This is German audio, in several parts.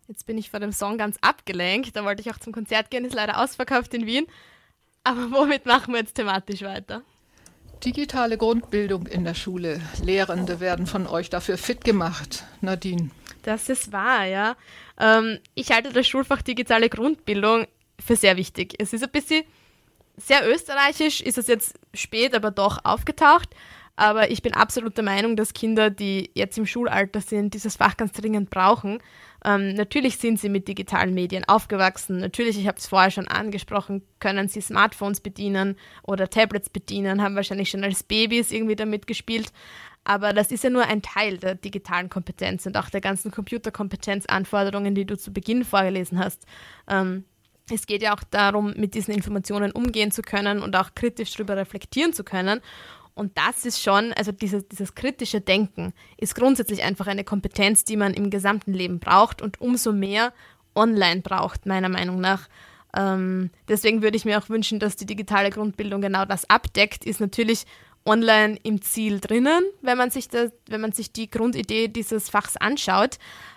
Jetzt bin ich von dem Song ganz abgelenkt. Da wollte ich auch zum Konzert gehen, ist leider ausverkauft in Wien. Aber womit machen wir jetzt thematisch weiter? Digitale Grundbildung in der Schule. Lehrende werden von euch dafür fit gemacht. Nadine. Das ist wahr, ja. Ich halte das Schulfach digitale Grundbildung für sehr wichtig. Es ist ein bisschen sehr österreichisch, ist es jetzt spät, aber doch aufgetaucht. Aber ich bin absolut der Meinung, dass Kinder, die jetzt im Schulalter sind, dieses Fach ganz dringend brauchen. Natürlich sind sie mit digitalen Medien aufgewachsen. Natürlich, ich habe es vorher schon angesprochen, können sie Smartphones bedienen oder Tablets bedienen, haben wahrscheinlich schon als Babys irgendwie damit gespielt. Aber das ist ja nur ein Teil der digitalen Kompetenz und auch der ganzen Computerkompetenzanforderungen, die du zu Beginn vorgelesen hast. Es geht ja auch darum, mit diesen Informationen umgehen zu können und auch kritisch darüber reflektieren zu können. Und das ist schon, also dieses kritische Denken ist grundsätzlich einfach eine Kompetenz, die man im gesamten Leben braucht und umso mehr online braucht, meiner Meinung nach. Deswegen würde ich mir auch wünschen, dass die digitale Grundbildung genau das abdeckt, ist natürlich online im Ziel drinnen, wenn man sich die Grundidee dieses Fachs anschaut.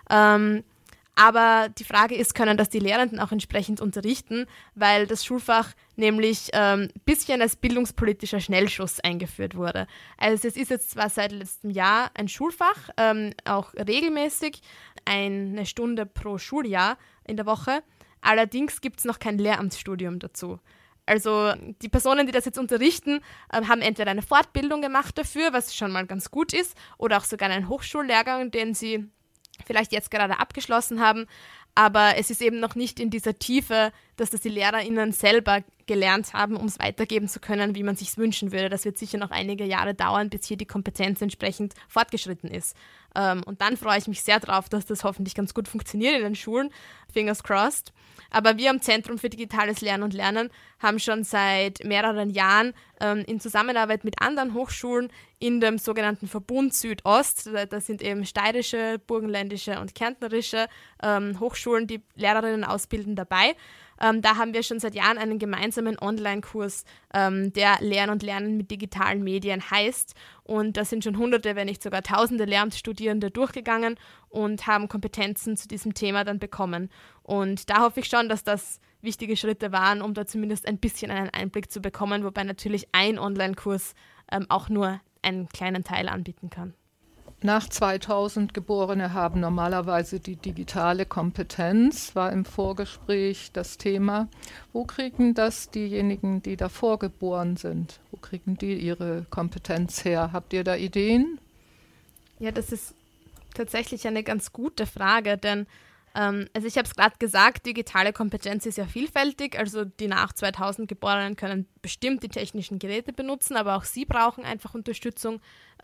Aber die Frage ist, können das die Lehrenden auch entsprechend unterrichten, weil das Schulfach nämlich ein bisschen als bildungspolitischer Schnellschuss eingeführt wurde. Also es ist jetzt zwar seit letztem Jahr ein Schulfach, auch regelmäßig, eine Stunde pro Schuljahr in der Woche, allerdings gibt es noch kein Lehramtsstudium dazu. Also die Personen, die das jetzt unterrichten, haben entweder eine Fortbildung gemacht dafür, was schon mal ganz gut ist, oder auch sogar einen Hochschullehrgang, den sie vielleicht jetzt gerade abgeschlossen haben, aber es ist eben noch nicht in dieser Tiefe, dass das die LehrerInnen selber gelernt haben, um es weitergeben zu können, wie man sich wünschen würde. Das wird sicher noch einige Jahre dauern, bis hier die Kompetenz entsprechend fortgeschritten ist. Und dann freue ich mich sehr drauf, dass das hoffentlich ganz gut funktioniert in den Schulen. Fingers crossed. Aber wir am Zentrum für digitales Lernen und Lernen haben schon seit mehreren Jahren in Zusammenarbeit mit anderen Hochschulen in dem sogenannten Verbund Südost, das sind eben steirische, burgenländische und kärntnerische Hochschulen, die Lehrerinnen ausbilden, dabei. Da haben wir schon seit Jahren einen gemeinsamen Online-Kurs, der Lernen und Lernen mit digitalen Medien heißt. Und da sind schon Hunderte, wenn nicht sogar Tausende Lehramtsstudierende durchgegangen und haben Kompetenzen zu diesem Thema dann bekommen. Und da hoffe ich schon, dass das wichtige Schritte waren, um da zumindest ein bisschen einen Einblick zu bekommen, wobei natürlich ein Online-Kurs auch nur einen kleinen Teil anbieten kann. Nach 2000 Geborene haben normalerweise die digitale Kompetenz, war im Vorgespräch das Thema. Wo kriegen das diejenigen, die davor geboren sind? Wo kriegen die ihre Kompetenz her? Habt ihr da Ideen? Ja, das ist tatsächlich eine ganz gute Frage, denn also ich habe es gerade gesagt, digitale Kompetenz ist ja vielfältig, also die nach 2000 Geborenen können bestimmt die technischen Geräte benutzen, aber auch sie brauchen einfach Unterstützung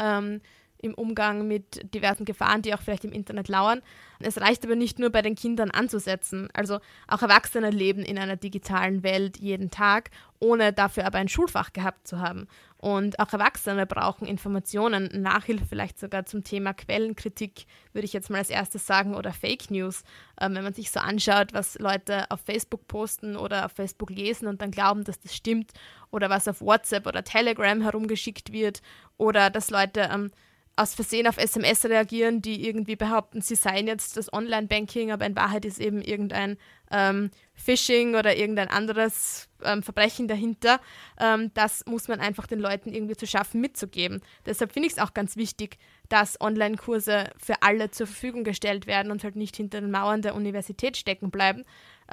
im Umgang mit diversen Gefahren, die auch vielleicht im Internet lauern. Es reicht aber nicht nur bei den Kindern anzusetzen. Also auch Erwachsene leben in einer digitalen Welt jeden Tag, ohne dafür aber ein Schulfach gehabt zu haben. Und auch Erwachsene brauchen Informationen, Nachhilfe vielleicht sogar zum Thema Quellenkritik, würde ich jetzt mal als erstes sagen, oder Fake News. Wenn man sich so anschaut, was Leute auf Facebook posten oder auf Facebook lesen und dann glauben, dass das stimmt, oder was auf WhatsApp oder Telegram herumgeschickt wird, oder dass Leute aus Versehen auf SMS reagieren, die irgendwie behaupten, sie seien jetzt das Online-Banking, aber in Wahrheit ist eben irgendein Phishing oder irgendein anderes Verbrechen dahinter. Das muss man einfach den Leuten irgendwie zu schaffen mitzugeben. Deshalb finde ich es auch ganz wichtig, dass Online-Kurse für alle zur Verfügung gestellt werden und halt nicht hinter den Mauern der Universität stecken bleiben.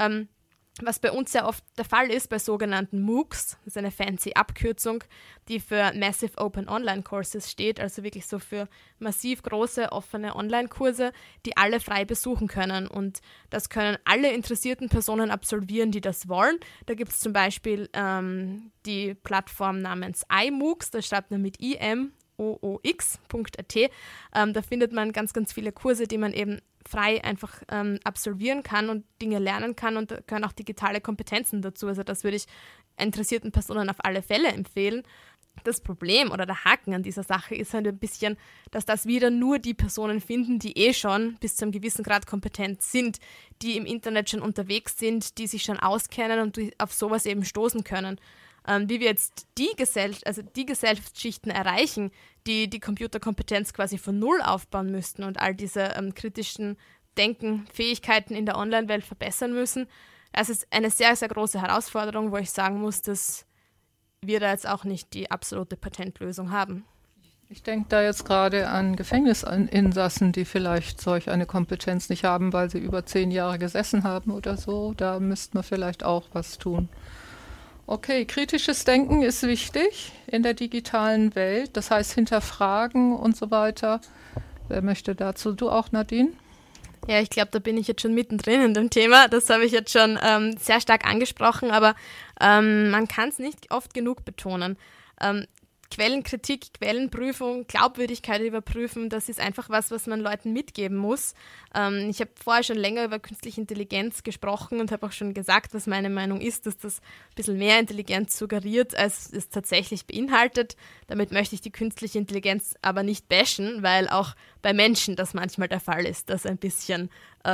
Was bei uns sehr oft der Fall ist, bei sogenannten MOOCs, das ist eine fancy Abkürzung, die für Massive Open Online Courses steht, also wirklich so für massiv große, offene Online-Kurse, die alle frei besuchen können. Und das können alle interessierten Personen absolvieren, die das wollen. Da gibt es zum Beispiel die Plattform namens iMOOCs, das schreibt man mit imoox.at. Da findet man ganz, ganz viele Kurse, die man eben frei einfach absolvieren kann und Dinge lernen kann, und da gehören auch digitale Kompetenzen dazu. Also das würde ich interessierten Personen auf alle Fälle empfehlen. Das Problem oder der Haken an dieser Sache ist halt ein bisschen, dass das wieder nur die Personen finden, die schon bis zu einem gewissen Grad kompetent sind, die im Internet schon unterwegs sind, die sich schon auskennen und die auf sowas eben stoßen können. Wie wir jetzt die Gesellschaftsschichten erreichen, die die Computerkompetenz quasi von Null aufbauen müssten und all diese kritischen Denken, Fähigkeiten in der Online-Welt verbessern müssen. Das ist eine sehr, sehr große Herausforderung, wo ich sagen muss, dass wir da jetzt auch nicht die absolute Patentlösung haben. Ich denke da jetzt gerade an Gefängnisinsassen, die vielleicht solch eine Kompetenz nicht haben, weil sie über 10 Jahre gesessen haben oder so. Da müsste man vielleicht auch was tun. Okay, kritisches Denken ist wichtig in der digitalen Welt. Das heißt hinterfragen und so weiter. Wer möchte dazu? Du auch, Nadine? Ja, ich glaube, da bin ich jetzt schon mittendrin in dem Thema. Das habe ich jetzt schon sehr stark angesprochen, aber man kann es nicht oft genug betonen. Quellenkritik, Quellenprüfung, Glaubwürdigkeit überprüfen, das ist einfach was man Leuten mitgeben muss. Ich habe vorher schon länger über künstliche Intelligenz gesprochen und habe auch schon gesagt, was meine Meinung ist, dass das ein bisschen mehr Intelligenz suggeriert, als es tatsächlich beinhaltet. Damit möchte ich die künstliche Intelligenz aber nicht bashen, weil auch bei Menschen das manchmal der Fall ist, dass ein bisschen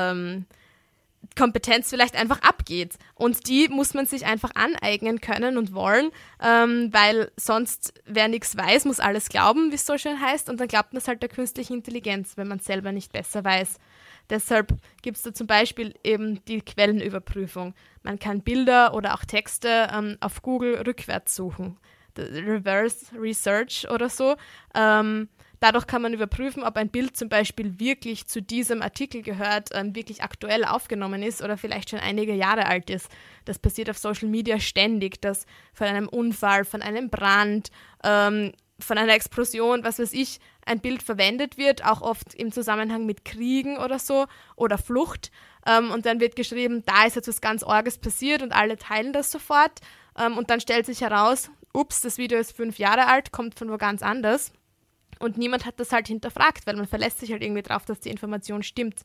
Kompetenz vielleicht einfach abgeht. Und die muss man sich einfach aneignen können und wollen, weil sonst, wer nichts weiß, muss alles glauben, wie es so schön heißt. Und dann glaubt man es halt der künstlichen Intelligenz, wenn man es selber nicht besser weiß. Deshalb gibt es da zum Beispiel eben die Quellenüberprüfung. Man kann Bilder oder auch Texte auf Google rückwärts suchen. Reverse Research oder so. Dadurch kann man überprüfen, ob ein Bild zum Beispiel wirklich zu diesem Artikel gehört, wirklich aktuell aufgenommen ist oder vielleicht schon einige Jahre alt ist. Das passiert auf Social Media ständig, dass von einem Unfall, von einem Brand, von einer Explosion, was weiß ich, ein Bild verwendet wird, auch oft im Zusammenhang mit Kriegen oder so oder Flucht. Und dann wird geschrieben, da ist jetzt was ganz Orges passiert und alle teilen das sofort. Und dann stellt sich heraus, ups, das Video ist 5 Jahre alt, kommt von wo ganz anders. Und niemand hat das halt hinterfragt, weil man verlässt sich halt irgendwie drauf, dass die Information stimmt.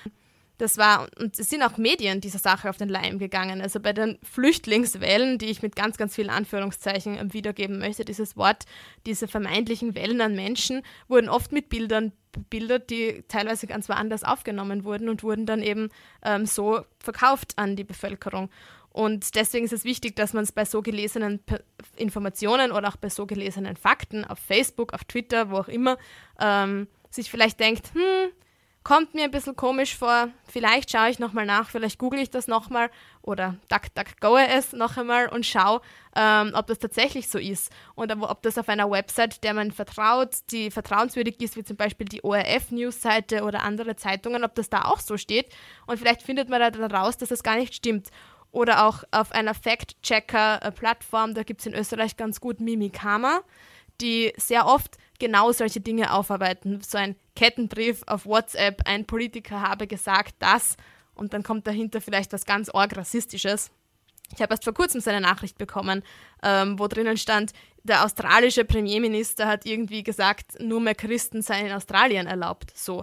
Und es sind auch Medien dieser Sache auf den Leim gegangen. Also bei den Flüchtlingswellen, die ich mit ganz, ganz vielen Anführungszeichen wiedergeben möchte, dieses Wort, diese vermeintlichen Wellen an Menschen, wurden oft mit Bildern bebildert, die teilweise ganz woanders aufgenommen wurden und wurden dann eben so verkauft an die Bevölkerung. Und deswegen ist es wichtig, dass man es bei so gelesenen Informationen oder auch bei so gelesenen Fakten auf Facebook, auf Twitter, wo auch immer, sich vielleicht denkt, kommt mir ein bisschen komisch vor, vielleicht schaue ich nochmal nach, vielleicht google ich das nochmal oder DuckDuckGoe es noch einmal und schaue, ob das tatsächlich so ist und ob das auf einer Website, der man vertraut, die vertrauenswürdig ist, wie zum Beispiel die ORF-News-Seite oder andere Zeitungen, ob das da auch so steht und vielleicht findet man da dann raus, dass das gar nicht stimmt. Oder auch auf einer Fact-Checker-Plattform, da gibt es in Österreich ganz gut Mimikama, die sehr oft genau solche Dinge aufarbeiten. So ein Kettenbrief auf WhatsApp, ein Politiker habe gesagt das und dann kommt dahinter vielleicht was ganz arg Rassistisches. Ich habe erst vor kurzem so eine Nachricht bekommen, wo drinnen stand, der australische Premierminister hat irgendwie gesagt, nur mehr Christen seien in Australien erlaubt. So.